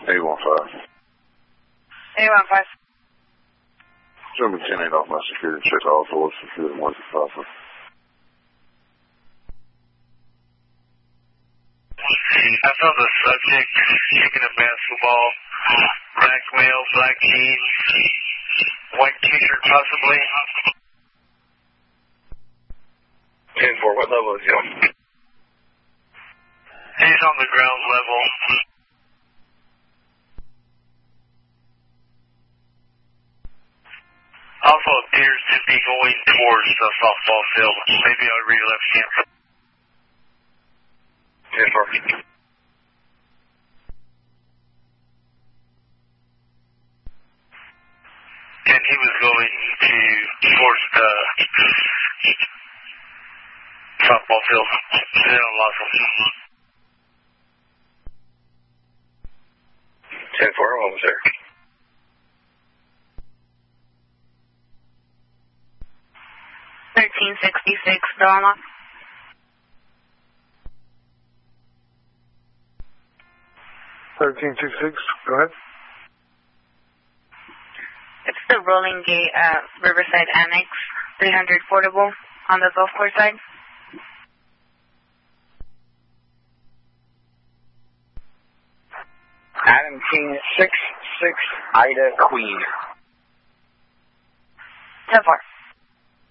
815. 815. German 10-8 off my security check, all doors security 165. I saw the subject kicking a basketball, black male, black jeans, white t-shirt possibly. 10-4, what level is he on? He's on the ground level. Also appears to be going towards the softball field. Maybe I'll read left hand. 10-4. And he was going towards the softball field. Then I lost him. 10-4, almost there. $13.66, Belmont. $13.66, go ahead. It's the Rolling Gate Riverside Annex, 300 portable on the golf course side. Adam King 66 Ida Queen. 10-4.